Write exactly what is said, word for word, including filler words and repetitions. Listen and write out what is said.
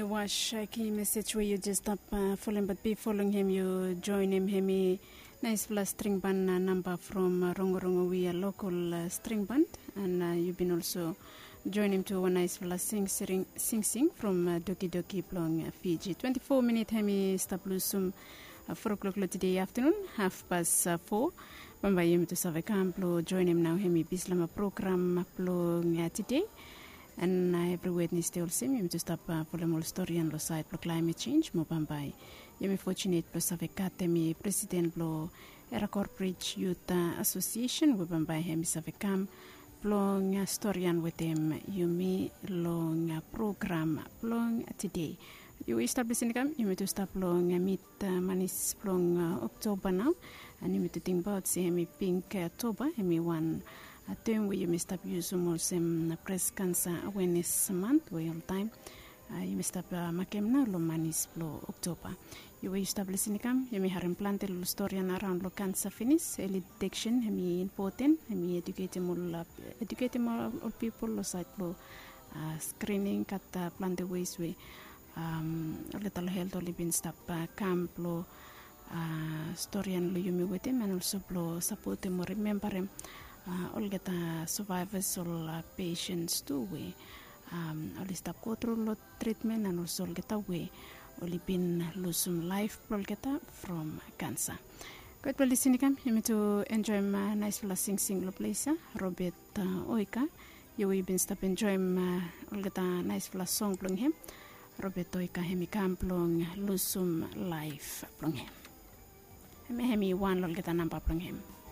wash key message where you just up uh, following but be following him you join him hemi nice plus string band uh, number from uh, Rongo Rongo we a local uh, string band and uh, you've been also join him to one nice plus sing sing sing sing from uh, Doki Doki Plong uh, Fiji twenty-four minute hemi stop lusum uh, four o'clock today afternoon half past uh, four Bamba yim to Savekam plo join him now hemi bislama program plong uh, today and uh, every Wednesday also you to stop uh, for the more story and lo side for climate change mo Bamba yimi fortunate pro Savekate mi president lo era corporate youth uh, association we Bamba hemi Savekam plong uh, story and with them yumi long uh, program plong uh, today you establishing come you to stop long uh, meet uh, manis plong uh, October now and you to think about say me pink uh, October hemi one a term where you must up use almost um, breast cancer awareness month where all time uh, you must up uh, makem na lo manis lo October you will establish in come you may have implanted lo story around lo cancer finish early detection hemi important hemi educate more uh, educate more all people lo site lo uh, screening kat uh, plan the ways we um little health only been stop uh, camp lo uh, story and lo you me with him and also lo support him or remember him Uh, all get uh, survivors all uh, patients too we um all stop go through lot treatment and also get away only been lose some life all get from cancer good well listening come you to enjoy my nice blessing single place uh, Robert uh, Oika you will been stop enjoy uh, all get a nice blast song plong him Robert Oika hemi kam plong lose some life plong him hemi hemi one all get a number plong him